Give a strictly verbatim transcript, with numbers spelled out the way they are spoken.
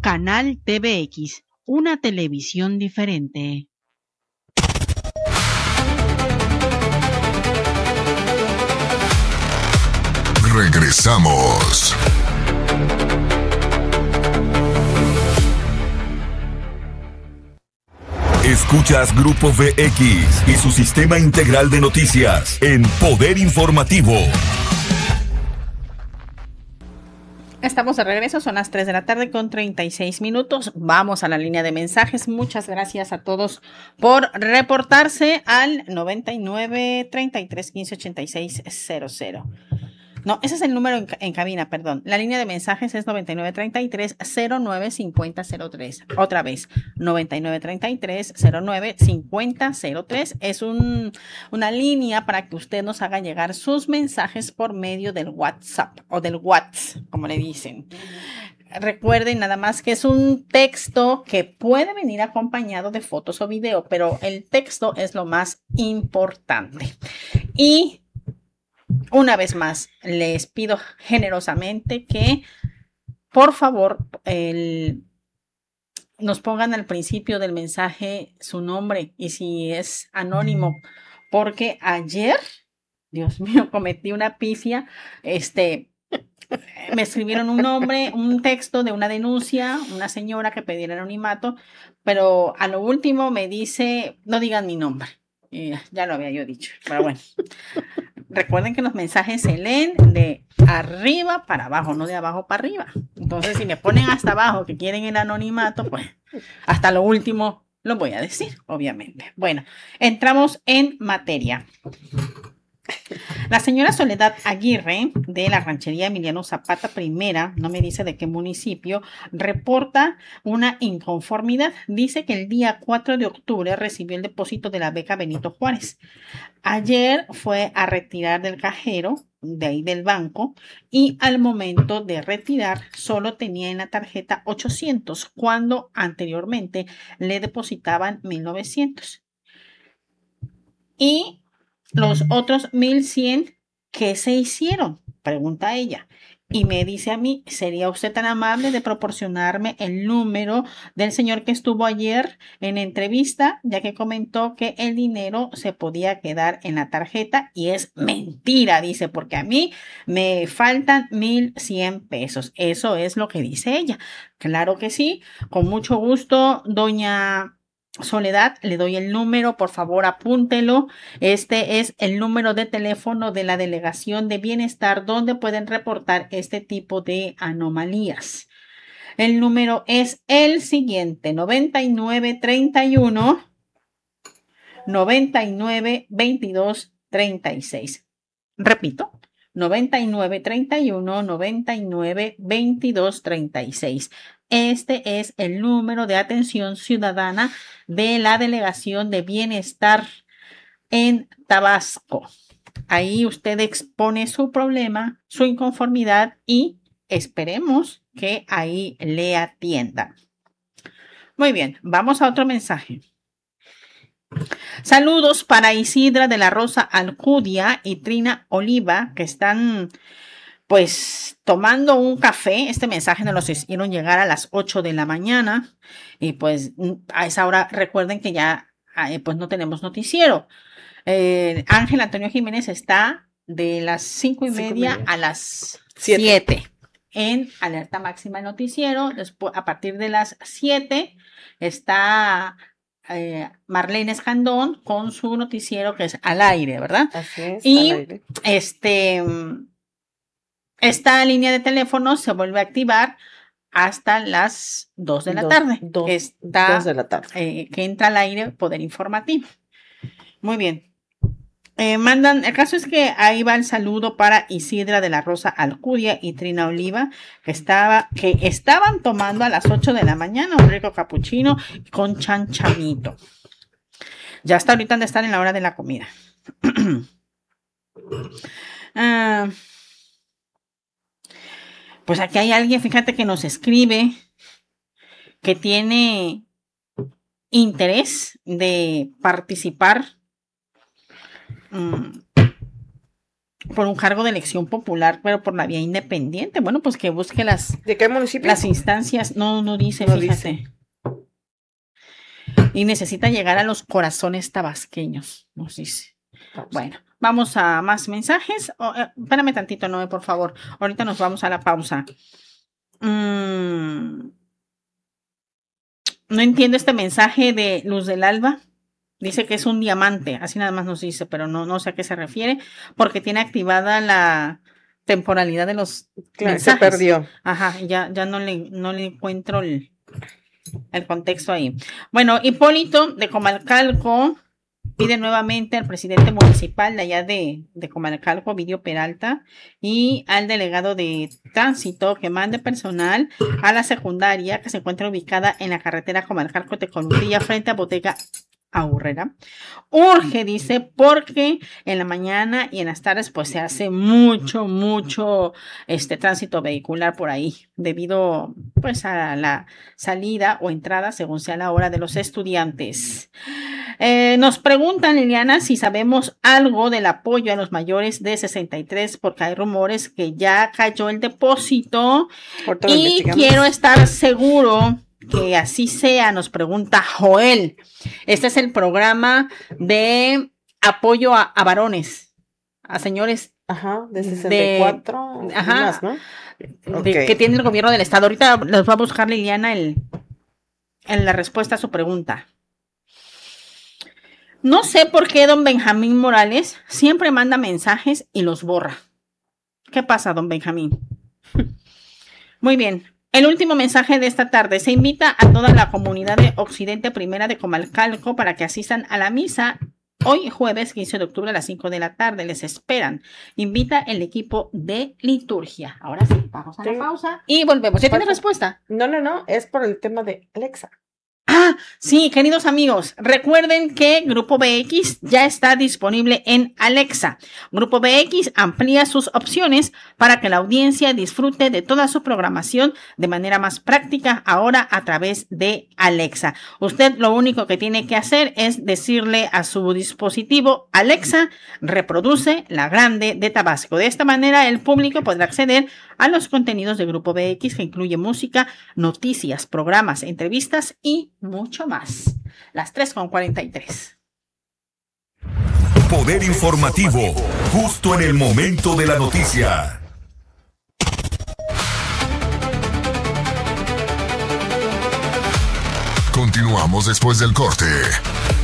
Canal T V X, una televisión diferente. Regresamos. Escuchas Grupo V X y su sistema integral de noticias en Poder Informativo. Estamos de regreso, son las tres de la tarde con treinta y seis minutos. Vamos a la línea de mensajes. Muchas gracias a todos por reportarse al noventa y nueve, treinta y tres, quince, ochenta y seis cero cero. No, ese es el número en, en cabina, perdón. La línea de mensajes es noventa y nueve, treinta y tres, cero nueve, cincuenta, cero tres. Otra vez, noventa y nueve, treinta y tres, cero nueve, cincuenta, cero tres. Es un, una línea para que usted nos haga llegar sus mensajes por medio del WhatsApp o del WhatsApp, como le dicen. Recuerden nada más que es un texto que puede venir acompañado de fotos o video, pero el texto es lo más importante. Y una vez más, les pido generosamente que, por favor, el, nos pongan al principio del mensaje su nombre y si es anónimo, porque ayer, Dios mío, cometí una pifia, este, me escribieron un nombre, un texto de una denuncia, una señora que pedía el anonimato, pero a lo último me dice, no digan mi nombre. Y ya lo había yo dicho, pero bueno. Recuerden que los mensajes se leen de arriba para abajo, no de abajo para arriba. Entonces, si me ponen hasta abajo que quieren el anonimato, pues hasta lo último lo voy a decir, obviamente. Bueno, entramos en materia. La señora Soledad Aguirre, de la ranchería Emiliano Zapata Primera, no me dice de qué municipio, reporta una inconformidad. Dice que el día cuatro de octubre recibió el depósito de la beca Benito Juárez. Ayer fue a retirar del cajero, de ahí del banco, y al momento de retirar solo tenía en la tarjeta ochocientos, cuando anteriormente le depositaban mil novecientos. Y los otros mil cien, ¿qué se hicieron? Pregunta ella. Y me dice a mí, ¿sería usted tan amable de proporcionarme el número del señor que estuvo ayer en entrevista, ya que comentó que el dinero se podía quedar en la tarjeta? Y es mentira, dice, porque a mí me faltan mil cien pesos. Eso es lo que dice ella. Claro que sí, con mucho gusto, doña Soledad, le doy el número, por favor apúntelo. Este es el número de teléfono de la Delegación de Bienestar donde pueden reportar este tipo de anomalías. El número es el siguiente: noventa y nueve, treinta y uno, noventa y nueve, veintidós, treinta y seis. Repito, noventa y nueve, treinta y uno, noventa y nueve, veintidós, treinta y seis. Este es el número de atención ciudadana de la Delegación de Bienestar en Tabasco. Ahí usted expone su problema, su inconformidad y esperemos que ahí le atiendan. Muy bien, vamos a otro mensaje. Saludos para Isidra de la Rosa Alcudia y Trina Oliva, que están pues tomando un café. Este mensaje nos lo hicieron llegar a las ocho de la mañana y pues a esa hora recuerden que ya eh, pues no tenemos noticiero. Eh, Ángel Antonio Jiménez está de las cinco y media a las siete en alerta máxima el noticiero. Después, a partir de las siete está eh, Marlene Escandón con su noticiero que es Al Aire, ¿verdad? Así es, y al aire. este esta línea de teléfono se vuelve a activar hasta las dos de la Dos, tarde. dos, Está, dos de la tarde. Eh, que entra al aire Poder Informativo. Muy bien. Eh, mandan, el caso es que ahí va el saludo para Isidra de la Rosa Alcudia y Trina Oliva, que estaba, que estaban tomando a las ocho de la mañana un rico capuchino con chanchamito. Ya hasta ahorita han de estar en la hora de la comida. ah, pues aquí hay alguien, fíjate, que nos escribe que tiene interés de participar por un cargo de elección popular, pero por la vía independiente. Bueno, pues que busque las, ¿de qué municipio? Las instancias. No, no dice, No fíjate. dice. Y necesita llegar a los corazones tabasqueños, nos dice. Vamos. Bueno, vamos a más mensajes. Oh, eh, espérame tantito, Noé, por favor. Ahorita nos vamos a la pausa. Mm, no entiendo este mensaje de Luz del Alba. Dice que es un diamante, así nada más nos dice, pero no, no sé a qué se refiere, porque tiene activada la temporalidad de los Claro, mensajes. se perdió. Ajá, ya, ya no le, no le encuentro el, el contexto ahí. Bueno, Hipólito de Comalcalco pide nuevamente al presidente municipal de allá de, de Comalcalco, Ovidio Peralta, y al delegado de tránsito que mande personal a la secundaria que se encuentra ubicada en la carretera Comalcalco-Tecolumpilla frente a Bodega Aurrera. Urge, dice, porque en la mañana y en las tardes pues se hace mucho, mucho este tránsito vehicular por ahí, debido pues a la salida o entrada según sea la hora de los estudiantes. Eh, nos preguntan, Liliana, si sabemos algo del apoyo a los mayores de sesenta y tres, porque hay rumores que ya cayó el depósito y quiero estar seguro que así sea, nos pregunta Joel. Este es el programa de apoyo a, a varones, a señores. Ajá, de sesenta y cuatro. De, ajá, más, ¿no? de, Okay. que tiene el gobierno del estado. Ahorita les va a buscar Liliana el, en la respuesta a su pregunta. No sé por qué don Benjamín Morales siempre manda mensajes y los borra. ¿Qué pasa, don Benjamín? Muy bien. El último mensaje de esta tarde. Se invita a toda la comunidad de Occidente Primera de Comalcalco para que asistan a la misa hoy jueves quince de octubre a las cinco de la tarde. Les esperan. Invita el equipo de liturgia. Ahora sí, vamos a la Sí. pausa y volvemos. ¿Ya tiene respuesta? No, no, no, es por el tema de Alexa. Ah, sí, queridos amigos, recuerden que Grupo B X ya está disponible en Alexa. Grupo B X amplía sus opciones para que la audiencia disfrute de toda su programación de manera más práctica ahora a través de Alexa. Usted lo único que tiene que hacer es decirle a su dispositivo: Alexa, reproduce La Grande de Tabasco. De esta manera el público podrá acceder a los contenidos de Grupo B X, que incluye música, noticias, programas, entrevistas y mucho más. Las tres con cuarenta y tres. Poder informativo, justo en el momento de la noticia. Continuamos después del corte.